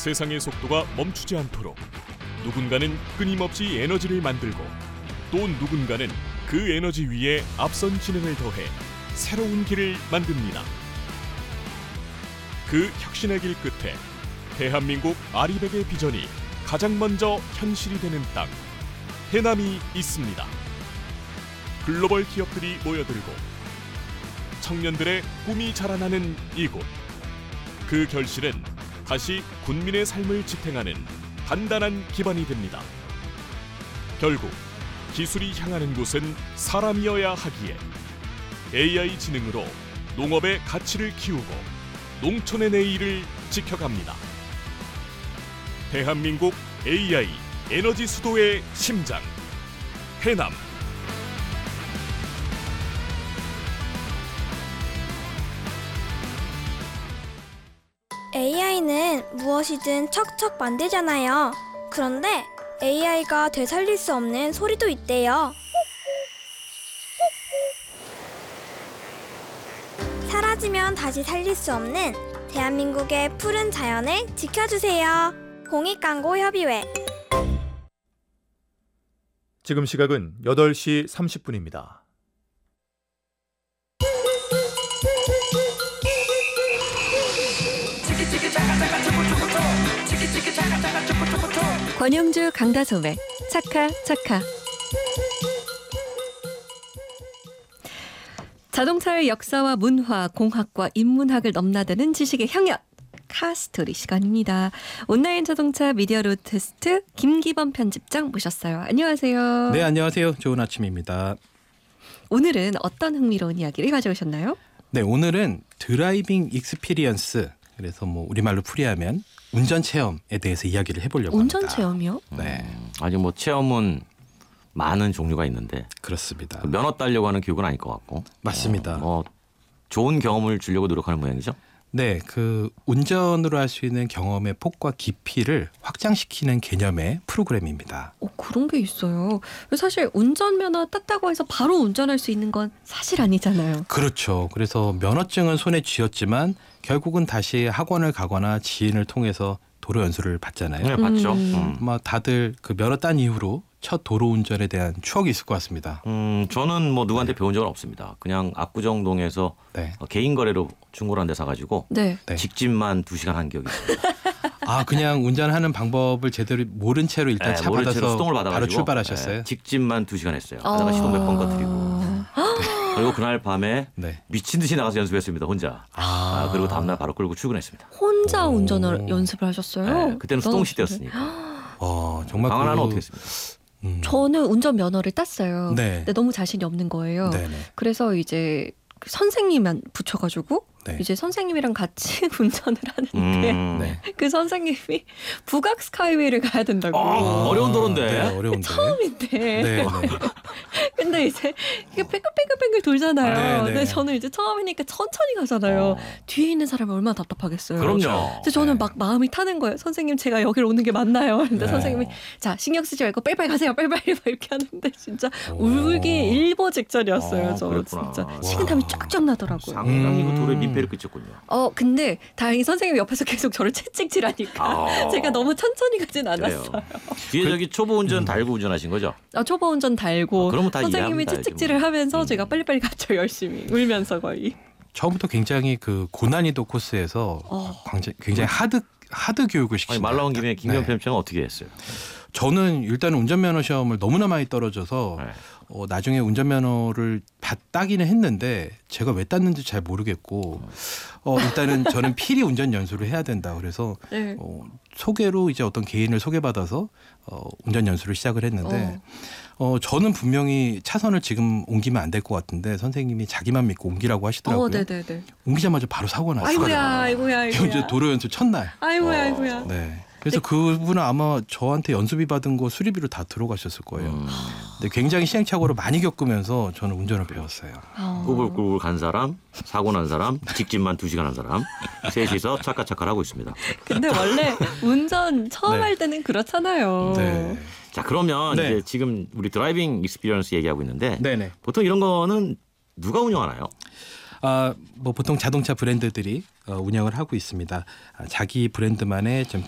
세상의 속도가 멈추지 않도록 누군가는 끊임없이 에너지를 만들고 또 누군가는 그 에너지 위에 앞선 지능을 더해 새로운 길을 만듭니다. 그 혁신의 길 끝에 대한민국 아리백의 비전이 가장 먼저 현실이 되는 땅, 해남이 있습니다. 글로벌 기업들이 모여들고 청년들의 꿈이 자라나는 이곳. 그 결실은 다시 군민의 삶을 지탱하는 단단한 기반이 됩니다. 결국 기술이 향하는 곳은 사람이어야 하기에 AI 지능으로 농업의 가치를 키우고 농촌의 내일을 지켜갑니다. 대한민국 AI 에너지 수도의 심장, 해남. AI는 무엇이든 척척 만들잖아요. 그런데 AI가 되살릴 수 없는 소리도 있대요. 사라지면 다시 살릴 수 없는 대한민국의 푸른 자연을 지켜주세요. 공익광고협의회. 지금 시각은 8시 30분입니다. 권영주 강다솜의 차카차카. 자동차의 역사와 문화, 공학과 인문학을 넘나드는 지식의 향연, 카스토리 시간입니다. 온라인 자동차 미디어 로드 테스트 김기범 편집장 모셨어요. 안녕하세요. 네, 안녕하세요. 좋은 아침입니다. 오늘은 어떤 흥미로운 이야기를 가져오셨나요? 네, 오늘은 드라이빙 익스피리언스, 그래서 뭐 우리말로 풀이하면 운전 체험에 대해서 이야기를 해보려고 운전 합니다. 체험이요? 네, 아직 뭐 체험은 많은 종류가 있는데 그렇습니다. 면허 따려고 하는 교육은 아닐 것 같고. 맞습니다. 뭐 좋은 경험을 주려고 노력하는 모양이죠. 네, 그 운전으로 할 수 있는 경험의 폭과 깊이를 확장시키는 개념의 프로그램입니다. 그런 게 있어요. 사실 운전면허 땄다고 해서 바로 운전할 수 있는 건 사실 아니잖아요. 그렇죠. 그래서 면허증은 손에 쥐었지만 결국은 다시 학원을 가거나 지인을 통해서 도로 연수를 받잖아요. 네, 봤죠. 아마 다들 그 면허 딴 이후로 첫 도로 운전에 대한 추억이 있을 것 같습니다. 저는 뭐 누구한테 배운 적은 없습니다. 그냥 압구정동에서 네. 개인 거래로 중고로 한 대 사가지고 네. 네. 직진만 2시간 한 기억이 있습니다. 아, 그냥 운전하는 방법을 제대로 모른 채로 일단 차 모른 채로 받아서 수동을 받아가지고 바로 출발하셨어요? 직진만 2시간 했어요. 하다가 시동 몇 번 꺼뜨리고. 그리고 그날 밤에 네. 미친 듯이 나가서 연습했습니다. 혼자. 그리고 다음날 바로 끌고 출근했습니다. 혼자 운전을 연습을 하셨어요? 네, 그때는 수동 시대였으니까. 정말 방안 하나 어떻게 했습니까? 저는 운전 면허를 땄어요. 네. 근데 너무 자신이 없는 거예요. 네네. 그래서 이제 그 선생님만 붙여가지고 네. 이제 선생님이랑 같이 운전을 하는데 네. 그 선생님이 북악 스카이웨이를 가야 된다고. 어려운 도로인데. 네, 어려운데. 처음인데. 네, 네. 근데 이제 이게 뺑글뺑글뺑글 돌잖아요. 네, 네. 근데 저는 이제 처음이니까 천천히 가잖아요. 뒤에 있는 사람이 얼마나 답답하겠어요. 그럼요. 그래서 저는 네. 막 마음이 타는 거예요. 선생님 제가 여기를 오는 게 맞나요? 근데 네. 선생님이 자 신경 쓰지 말고 빨리빨리 가세요. 빨리빨리 막 이렇게 하는데 진짜 울기 일보 직전이었어요. 저 그랬구나. 진짜 식은땀이 쫙쫙 나더라고요. 상당히 그 도로에 민폐를 끼쳤군요. 근데 다행히 선생님이 옆에서 계속 저를 채찍질하니까 제가 너무 천천히 가진 않았어요. 뒤에 저기 초보 운전 달고 운전하신 거죠? 초보 운전 달고 그러면 다 선생님이 이해합니다, 채찍질을 요즘은. 하면서 제가 빨리빨리 갔죠. 열심히 울면서 거의. 처음부터 굉장히 그 고난이도 코스에서 굉장히 하드 교육을 시키는. 말 나온 김에 김기현 네. 편집장은 어떻게 했어요? 저는 일단 운전면허 시험을 너무나 많이 떨어져서 나중에 운전면허를 따기는 했는데 제가 왜 땄는지 잘 모르겠고 일단은 저는 필히 운전 연수를 해야 된다. 그래서 네. 소개로 이제 어떤 개인을 소개받아서 운전 연수를 시작을 했는데 저는 분명히 차선을 지금 옮기면 안 될 것 같은데 선생님이 자기만 믿고 옮기라고 하시더라고요. 네네네. 옮기자마자 바로 사고가 났어요. 아이고야. 이제 도로 연수 첫날. 아이고야. 네. 그래서 그분은 아마 저한테 연수비 받은 거 수리비로 다 들어가셨을 거예요. 근데 굉장히 시행착오를 많이 겪으면서 저는 운전을 배웠어요. 꾸불꾸불 간 사람, 사고 난 사람, 직진만 2시간 한 사람, 셋이서 차카차카를 하고 있습니다. 근데 원래 운전 처음 네. 할 때는 그렇잖아요. 네. 자, 그러면 네. 이제 지금 우리 드라이빙 익스피리언스 얘기하고 있는데 네네. 보통 이런 거는 누가 운영하나요? 뭐 보통 자동차 브랜드들이 운영을 하고 있습니다. 자기 브랜드만의 좀